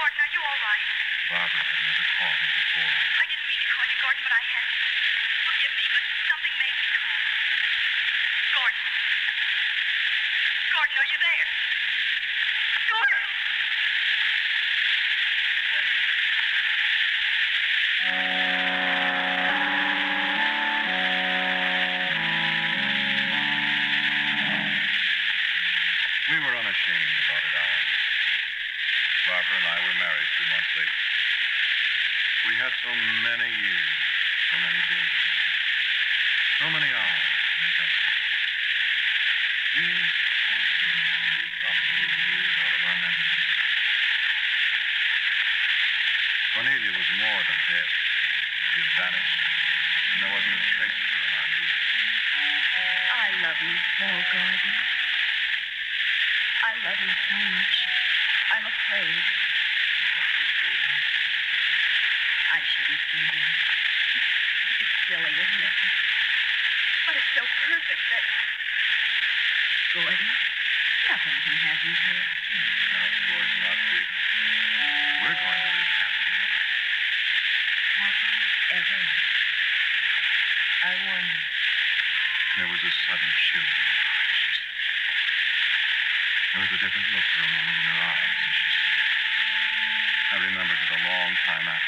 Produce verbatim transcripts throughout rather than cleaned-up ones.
Gordon, are you all right? Barbara had never called me before. I didn't mean to call you Gordon, but I had to. Forgive me, but something made me call. Gordon. Gordon, are you there? Gordon! We were unashamed about it, Alan. Barbara and I were married two months later. We had so many years, so many days, so many hours to make up for. Years that won't be we dropped those years out of our memories. Cornelia was more than dead. She had vanished, and there wasn't a trace of her in our news. I love you so, Gordon. I love you so much. I'm afraid. What are you afraid of? I shouldn't say that. It's silly, isn't it? But it's so perfect that... Gordon, nothing can happen to us. Now, of course not, sweet. We're going to live happily ever. Happily ever after. I wonder. There was a sudden chill in my heart as she said that. There was a different look for a moment in her eyes as she said it. I remembered it a long time after.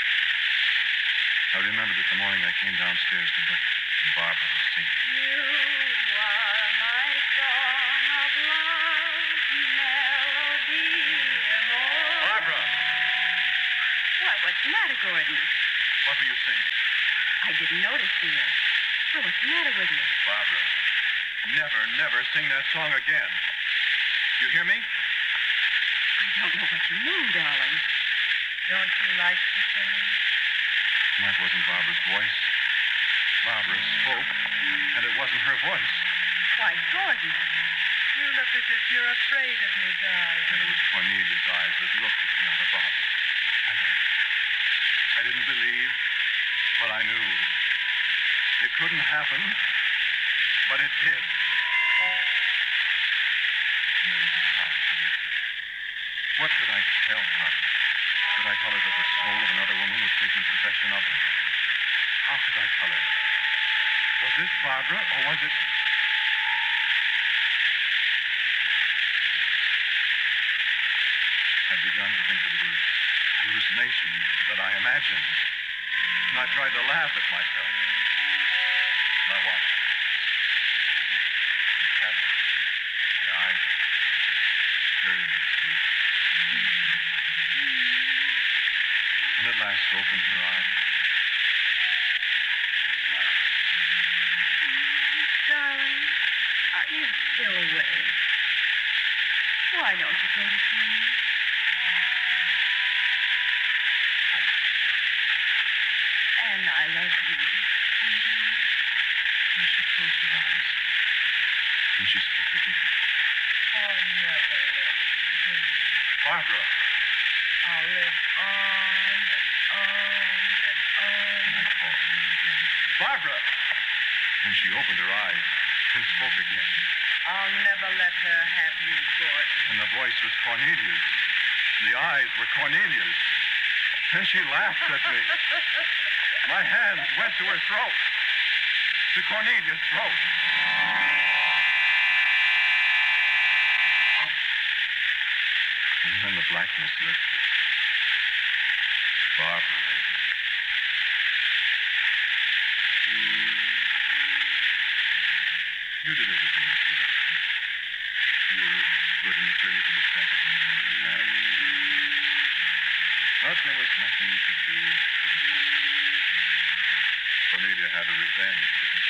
I remembered it the morning I came downstairs to breakfast and Barbara was singing. You are my song of love, melody, amor. Barbara! Why, what's the matter, Gordon? What were you singing? I didn't notice, dear. Well, what's the matter with you? Barbara, never, never sing that song again. You hear me? I don't know what you mean, darling. Don't you like the singing? That wasn't Barbara's voice. Barbara spoke, and it wasn't her voice. Why, Gordon, you look as if you're afraid of me, darling. And it was Cornelia's eyes that looked at me out of Barbara. And I, I didn't believe, but I knew. It couldn't happen, but it did. And there was a pause for the effect. What could I tell Barbara? Could I tell her that the soul of another woman was taking possession of her? How could I tell her? Was this Barbara, or was it... I'd begun to think that it was hallucinations that I imagined. And I tried to laugh at myself. And I watched her. She kept my eyes very sweet. And at last opened her eyes. Darling, are you still awake? Why don't you go to sleep? And I love you, sweetheart. And she closed her eyes. And she spoke again. I'll never let you go. Barbara! I'll live on and on and on. And I called her name again. Barbara! And she opened her eyes and spoke again. I'll never let her have you, Gordon. And the voice was Cornelia's. And the eyes were Cornelia's. And she laughed at me. My hands went to her throat. To Cornelia's throat. And when the blackness lifted, Barbara lay there. You did everything you could. You were good and attorney to dispense with anyone who had. But there was nothing to do. Couldn't help. Cornelia had her revenge, didn't she?